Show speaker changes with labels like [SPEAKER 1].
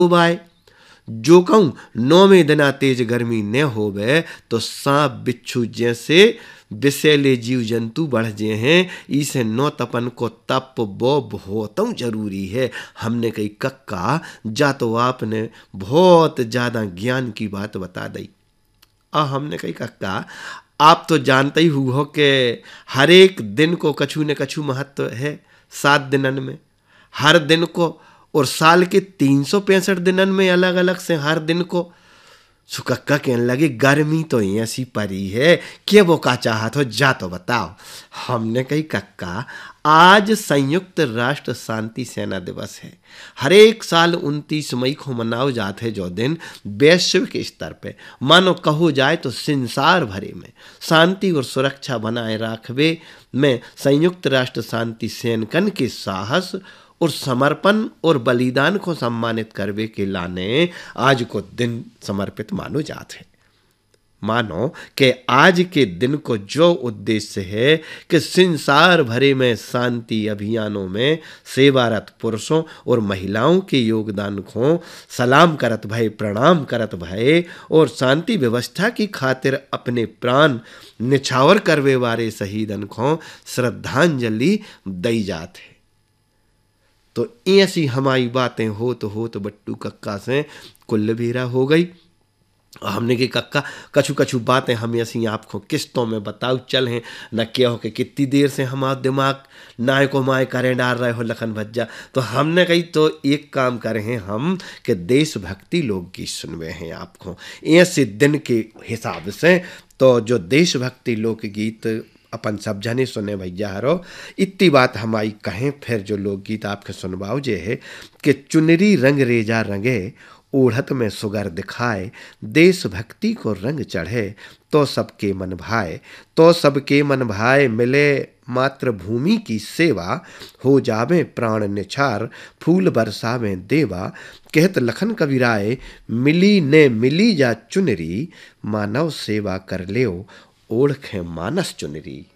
[SPEAKER 1] उबाय। जो कहूँ 9वें दिना तेज गर्मी न होवे तो सांप बिच्छू जैसे विषैले जीव जंतु बढ़ जे हैं, इसे नौ तपन को तप वो बहुत जरूरी है। हमने कही कक्का जा तो आपने बहुत ज्यादा ज्ञान की बात बता दी। हमने कही कक्का आप तो जानते ही हो कि हर एक दिन को कछु न कछु महत्व है। 7 दिनन में हर दिन को, और साल के 365 दिनन में अलग अलग से हर दिन को। सुकक्का कहने लगे गर्मी तो ऐसी परी है कि वो का चाहत हो जा तो बताओ। हमने कही कक्का आज संयुक्त राष्ट्र शांति सेना दिवस है। हर एक साल 29 मई को मनाओ जाते है जो दिन वैश्विक स्तर पे मानो कहो जाए तो संसार भरे में शांति और सुरक्षा बनाए रखवे में संयुक्त राष्ट्र शांति सैनिकन के साहस और समर्पण और बलिदान को सम्मानित करवे के लाने आज को दिन समर्पित मानो जाते हैं। मानो कि आज के दिन को जो उद्देश्य है कि संसार भरे में शांति अभियानों में सेवारत पुरुषों और महिलाओं के योगदान को सलाम करत भय, प्रणाम करत भय और शांति व्यवस्था की खातिर अपने प्राण निछावर करवे वाले शहीदन को श्रद्धांजलि दई जाते। तो ऐसी हमारी बातें हो तो बट्टू कक्का से कुल्लबीरा हो गई। हमने कि कक्का कछु कछु बातें हम ऐसी आपको किस्तों में बताओ चल हैं न क्या हो कि कितनी देर से हमारा दिमाग नाय को माय करें डाल रहे हो लखन भज्जा। तो हमने कही तो एक काम करें हैं हम कि देशभक्ति लोकगीत सुनवे हैं आपको ऐसे दिन के हिसाब से। तो जो देशभक्ति लोकगीत अपन सब जने सुने भैया हरो, इतनी बात हमारी कहें फिर जो लोकगीत आपके सुनवाओ जे है कि चुनरी रंग रेजा रंगे ओढ़त में सुगर दिखाए, देशभक्ति को रंग चढ़े तो सबके मन भाए, तो सबके मन भाए मिले मातृभूमि की सेवा, हो जावे प्राण निछार फूल बरसावे देवा, कहत लखन कबीराए मिली ने मिली जा चुनरी, मानव सेवा कर लेओ ओढ़खे मानस चुनरी।